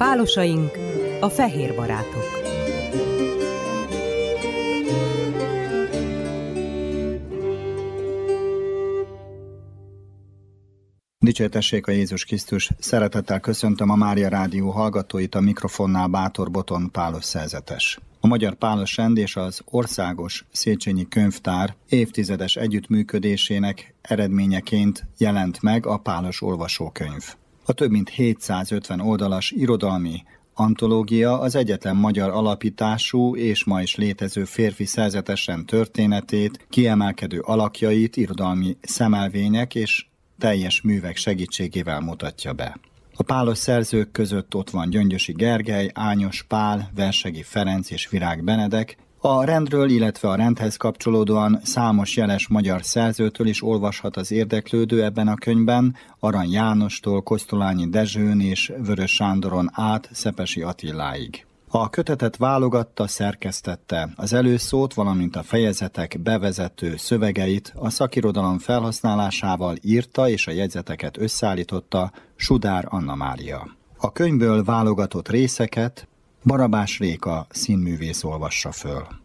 Pálosaink, a fehér barátok. Dicsértessék a Jézus Krisztus! Szeretettel köszöntöm a Mária Rádió hallgatóit, a mikrofonnál Bátor Boton Pálos szerzetes. A Magyar Pálosrend és az Országos Széchenyi Könyvtár évtizedes együttműködésének eredményeként jelent meg a Pálos olvasókönyv. A több mint 750 oldalas irodalmi antológia az egyetlen magyar alapítású és ma is létező férfi szerzetesrend történetét, kiemelkedő alakjait irodalmi szemelvények és teljes művek segítségével mutatja be. A pálos szerzők között ott van Gyöngyösi Gergely, Ányos Pál, Versegi Ferenc és Virág Benedek. A rendről, illetve a rendhez kapcsolódóan számos jeles magyar szerzőtől is olvashat az érdeklődő ebben a könyvben, Arany Jánostól Kosztolányi Dezsőn és Vörös Sándoron át Szepesi Attiláig. A kötetet válogatta, szerkesztette, az előszót, valamint a fejezetek bevezető szövegeit a szakirodalom felhasználásával írta és a jegyzeteket összeállította Sudár Anna Mária. A könyvből válogatott részeket Barabás Réka színművész olvassa föl.